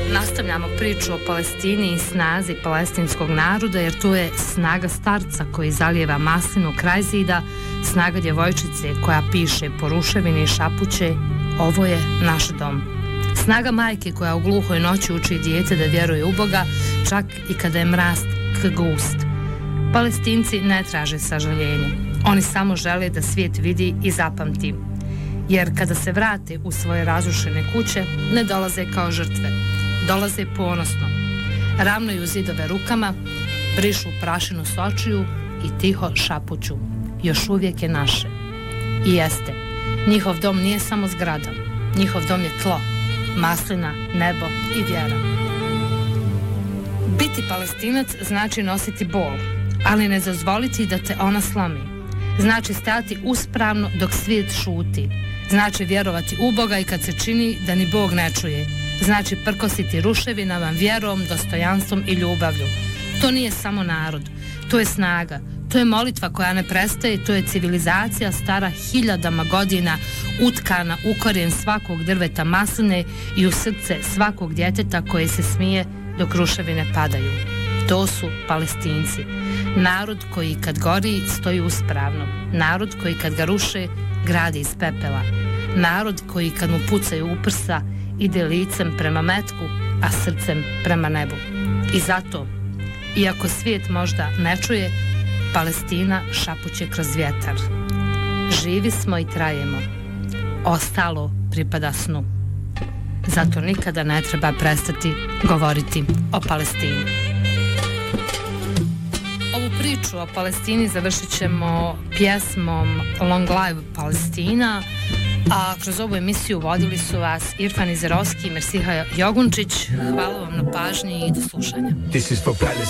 Nastavljamo priču o Palestini i snazi palestinskog naroda, jer to je snaga starca koji zalijeva maslinu kraj zida, snaga djevojčice koja piše po ruševini i šapuće: ovo je naš dom. Snaga majke koja u gluhoj noći uči dijete da vjeruje u Boga, čak i kada je mraz gust. Palestinci ne traže sažaljenje. Oni samo žele da svijet vidi i zapamti. Jer kada se vrate u svoje razrušene kuće, ne dolaze kao žrtve. Dolaze ponosno. Ravnaju zidove rukama, brišu prašinu s očiju i tiho šapuću: još uvijek je naše. I jeste. Njihov dom nije samo zgrada. Njihov dom je tlo, maslina, nebo i vjera. Biti Palestinac znači nositi bol, ali ne dozvoliti da te ona slomi. Znači stajati uspravno dok svijet šuti. Znači vjerovati u Boga i kad se čini da ni Bog ne čuje. Znači prkositi ruševinama, vjerom, dostojanstvom i ljubavlju. To nije samo narod, to je snaga, to je molitva koja ne prestaje, to je civilizacija stara hiljadama godina, utkana u korijen svakog drveta masline i u srce svakog djeteta koje se smije dok ruševine padaju. To su Palestinci. Narod koji kad gori stoji uspravno. Narod koji kad ga ruše gradi iz pepela. Narod koji kad mu pucaju u prsa ide licem prema metku, a srcem prema nebu. I zato, iako svijet možda ne čuje, Palestina šapuće kroz vjetar: živi smo i trajemo. Ostalo pripada snu. Zato nikada ne treba prestati govoriti o Palestini. Ovu priču o Palestini završit ćemo pjesmom Long Live Palestina, a kroz ovu emisiju vodili su vas Irfan Izerovski i Mersiha Jogunčić. Hvala vam na pažnji i do slušanja.